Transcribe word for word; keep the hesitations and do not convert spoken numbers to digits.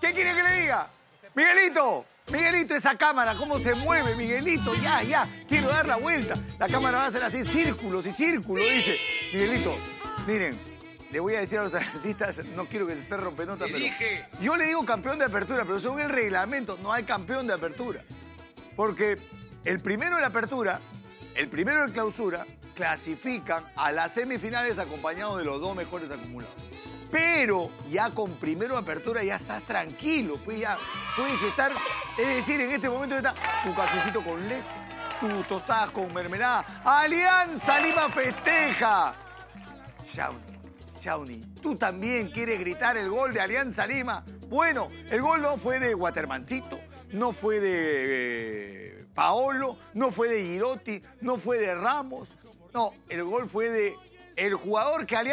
¿Qué quiere que le diga? Miguelito, Miguelito, esa cámara, ¿cómo se mueve, Miguelito? Ya, ya, quiero dar la vuelta. La cámara va a hacer así, círculos y círculos, dice. Miguelito, miren, le voy a decir a los analistas, no quiero que se esté rompiendo otra, pero... Dije. Yo le digo campeón de apertura, pero según el reglamento no hay campeón de apertura. Porque el primero de la apertura, el primero de clausura, clasifican a las semifinales acompañados de los dos mejores acumulados. Pero ya con primero de apertura ya estás tranquilo, pues ya puedes estar, es decir, en este momento está tu cafecito con leche, tus tostadas con mermelada. Alianza Lima festeja. Shawnee, Shawnee, ¿tú también quieres gritar el gol de Alianza Lima? Bueno, el gol no fue de Watermancito, no fue de eh, Paolo, no fue de Girotti, no fue de Ramos. No, el gol fue de el jugador que Alianza